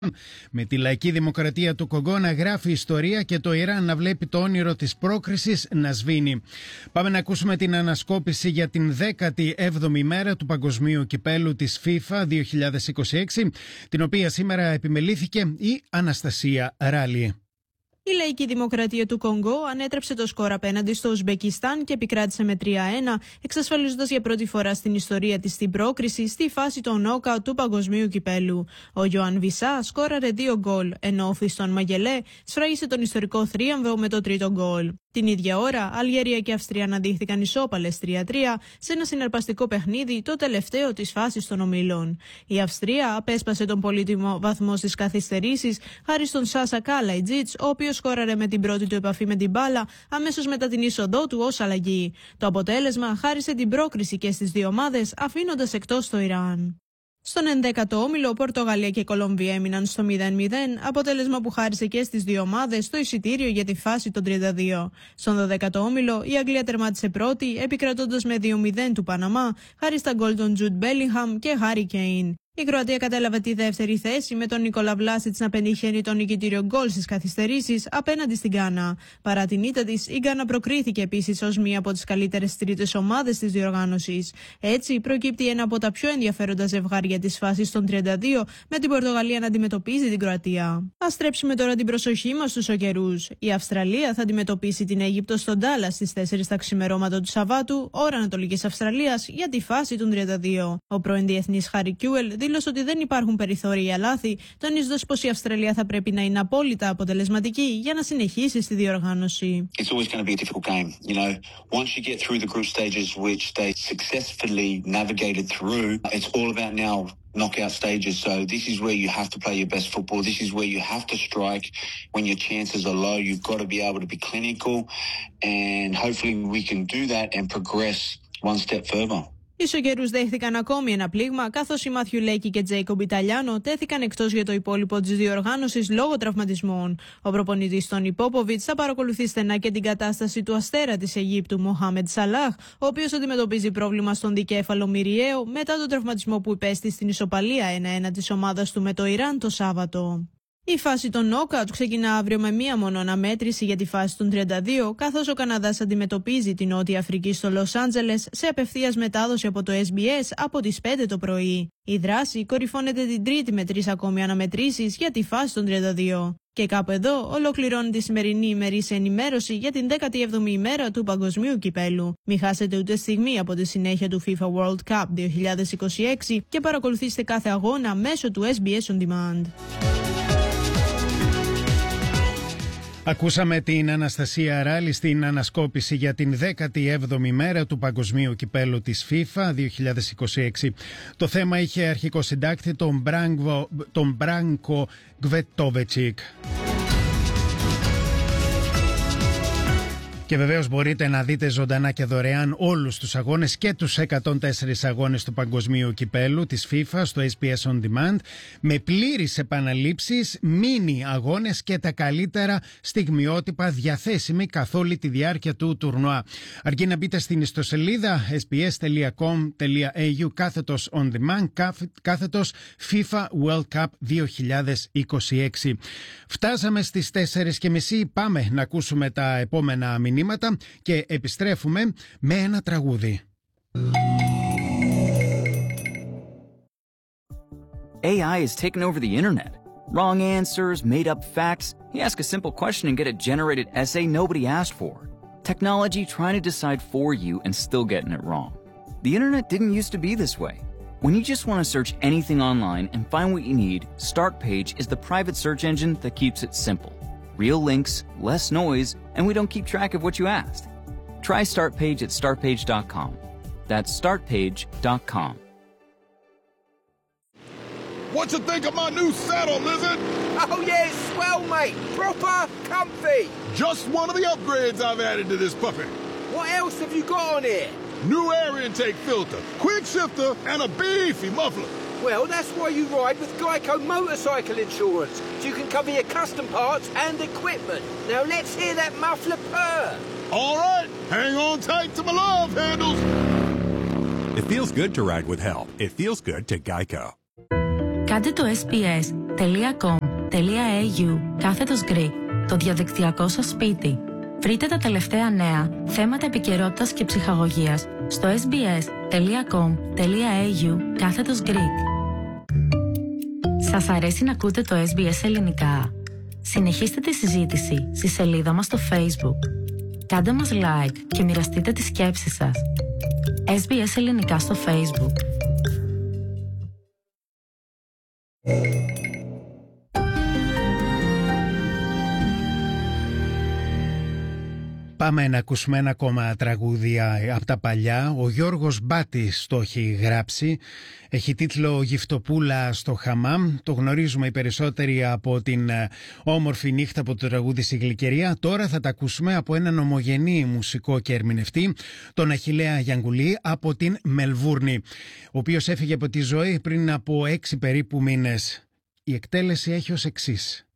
Με τη λαϊκή δημοκρατία του Κονγκό να γράφει ιστορία και το Ιράν να βλέπει το όνειρο της πρόκρισης να σβήνει. Πάμε να ακούσουμε την ανασκόπηση για την 17η ημέρα του Παγκοσμίου Κυπέλου της FIFA 2026, την οποία σήμερα επιμελήθηκε η Αναστασία Ράλη. Η λαϊκή δημοκρατία του Κονγκό ανέτρεψε το σκορ απέναντι στο Ουσμπεκιστάν και επικράτησε με 3-1, εξασφαλίζοντας για πρώτη φορά στην ιστορία της την πρόκριση στη φάση των νόκαουτ του Παγκοσμίου Κυπέλου. Ο Ιωάν Βισά σκόραρε 2 γκολ, ενώ ο Φιστόν Μαγελέ σφράγισε τον ιστορικό θρίαμβο με το τρίτο γκολ. Την ίδια ώρα, Αλγερία και Αυστρία αναδείχθηκαν ισόπαλες 3-3 σε ένα συναρπαστικό παιχνίδι, το τελευταίο της φάσης των ομίλων. Η Αυστρία απέσπασε τον πολύτιμο βαθμό στις καθυστερήσεις χάρη στον Σάσα Κάλαϊτζιτς, ο οποίος σκόραρε με την πρώτη του επαφή με την μπάλα αμέσως μετά την είσοδό του ως αλλαγή. Το αποτέλεσμα χάρισε την πρόκριση και στις δύο ομάδες, αφήνοντας εκτός το Ιράν. Στον 11ο όμιλο, Πορτογαλία και Κολομβία έμειναν στο 0-0, αποτέλεσμα που χάρισε και στις δύο ομάδες το εισιτήριο για τη φάση των 32. Στον 12ο όμιλο, η Αγγλία τερμάτισε πρώτη, επικρατώντας με 2-0 του Παναμά, χάρη στα γκολ των Τζουντ Μπέλιγχαμ και Χάρι Κέιν. Η Κροατία κατέλαβε τη δεύτερη θέση με τον Νίκολα Βλάσιτς να πετυχαίνει τον νικητήριο γκολ στις καθυστερήσεις απέναντι στην Γκάνα. Παρά την ήττα της, η Γκάνα προκρίθηκε επίσης ως μία από τις καλύτερες τρίτες ομάδες της διοργάνωσης. Έτσι, προκύπτει ένα από τα πιο ενδιαφέροντα ζευγάρια της φάσης των 32, με την Πορτογαλία να αντιμετωπίζει την Κροατία. Ας στρέψουμε τώρα την προσοχή μας στους ωκερούς. Η Αυστραλία θα αντιμετωπίσει την Αίγυπτο στον Ντάλλας στις 4 τα ξημερώματα του Σαββάτου, ώρα Ανατολικής Αυστραλίας, για τη φάση των 32. Ο πρώην διεθνής Χάρι Κιούελ δήλωσε ότι δεν υπάρχουν περιθώρια για λάθη, τονίζοντας πως η Αυστραλία θα πρέπει να είναι απόλυτα αποτελεσματική για να συνεχίσει στη διοργάνωση. It's always going to be a difficult game. You know, once you get through the group stages, which they successfully navigated through, it's all about now knockout stages. So this is where you have to play your best football. This is where you have to strike when your chances are low. You've got to be able to be clinical, and hopefully we can do that and progress one step further. Οι σοκερούς δέχθηκαν ακόμη ένα πλήγμα, καθώς οι Μάθιου Λέικι και Τζέικομπ Ιταλιάνο τέθηκαν εκτός για το υπόλοιπο της διοργάνωσης λόγω τραυματισμών. Ο προπονητής Τόνι Πόποβιτς θα παρακολουθεί στενά και την κατάσταση του αστέρα της Αιγύπτου Μοχάμεντ Σαλάχ, ο οποίος αντιμετωπίζει πρόβλημα στον δικέφαλο μυριαίο μετά τον τραυματισμό που υπέστη στην ισοπαλία 1-1 της ομάδας του με το Ιράν το Σάββατο. Η φάση των νόκαουτ ξεκινά αύριο με μία μόνο αναμέτρηση για τη φάση των 32, καθώς ο Καναδάς αντιμετωπίζει την Νότια Αφρική στο Λος Άντζελες σε απευθείας μετάδοση από το SBS από τις 5 το πρωί. Η δράση κορυφώνεται την Τρίτη με 3 ακόμη αναμετρήσεις για τη φάση των 32. Και κάπου εδώ ολοκληρώνει τη σημερινή ημερήσια ενημέρωση για την 17η ημέρα του Παγκοσμίου Κυπέλου. Μην χάσετε ούτε στιγμή από τη συνέχεια του FIFA World Cup 2026 και παρακολουθήστε κάθε αγώνα μέσω του SBS On Demand. Ακούσαμε την Αναστασία Ράλη στην ανασκόπηση για την 17η μέρα του Παγκοσμίου Κυπέλου της FIFA 2026. Το θέμα είχε αρχικό συντάκτη τον Μπράνκο Γκβετόβετσικ. Και βεβαίως μπορείτε να δείτε ζωντανά και δωρεάν όλους τους αγώνες και τους 104 αγώνες του Παγκοσμίου Κυπέλου της FIFA στο SBS On Demand, με πλήρεις επαναλήψεις, μίνι αγώνες και τα καλύτερα στιγμιότυπα διαθέσιμοι καθ' όλη τη διάρκεια του τουρνουά. Αρκεί να μπείτε στην ιστοσελίδα sbs.com.au/on demand FIFA World Cup 2026. Φτάσαμε στις 4:30, πάμε να ακούσουμε τα επόμενα μηνύματα και επιστρέφουμε με ένα τραγούδι. AI has taken over the internet. Wrong answers, made-up facts. You ask a simple question and get a generated essay nobody asked for. Technology trying to decide for you and still getting it wrong. The internet didn't used to be this way. When you just want to search anything online and find what you need, Startpage is the private search engine that keeps it simple. Real links, less noise, and we don't keep track of what you asked. Try Startpage at startpage.com. That's startpage.com. What you think of my new saddle, Lizard? Oh yeah, it's swell, mate. Proper comfy. Just one of the upgrades I've added to this puppy. What else have you got on here? New air intake filter, quick shifter, and a beefy muffler. Well, that's why you ride with Geico Motorcycle Insurance, so you can cover your custom parts and equipment. Now let's hear that muffler purr. All right, hang on tight to my love handles. It feels good to ride with help. It feels good to Geico. Κάντε το SPS sbs.com.au/Greek, το διαδικτυακό σας σπίτι. Βρείτε τα τελευταία νέα, θέματα επικαιρότητας και ψυχαγωγίας στο sbs.com.au/Greek. Σας αρέσει να ακούτε το SBS ελληνικά? Συνεχίστε τη συζήτηση στη σελίδα μας στο Facebook. Κάντε μας like και μοιραστείτε τις σκέψεις σας. SBS ελληνικά στο Facebook. Πάμε να ακούσουμε ένα ακόμα τραγούδι από τα παλιά. Ο Γιώργος Μπάτης το έχει γράψει. Έχει τίτλο «Γυφτοπούλα στο χαμάμ». Το γνωρίζουμε οι περισσότεροι από την όμορφη νύχτα από το τραγούδι «Στη Γλυκερία». Τώρα θα τα ακούσουμε από έναν ομογενή μουσικό και ερμηνευτή, τον Αχιλλέα Γιανγκουλή από την Μελβούρνη, ο οποίος έφυγε από τη ζωή πριν από 6 περίπου μήνες. Η εκτέλεση έχει ως εξής.